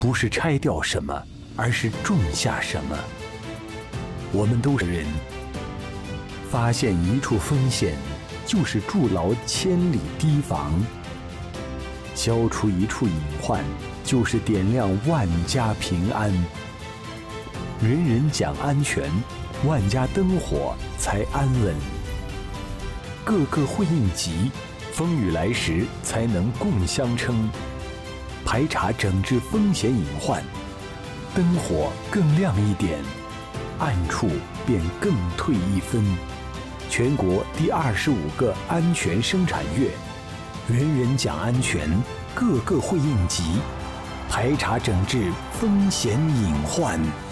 不是拆掉什么，而是种下什么。我们都是人，发现一处风险，就是筑牢千里堤防；消除一处隐患，就是点亮万家平安。人人讲安全，万家灯火才安稳。个个会应急，风雨来时才能共相称。排查整治风险隐患，灯火更亮一点，暗处便更退一分。全国第25个安全生产月，人人讲安全，个个会应急，排查整治风险隐患。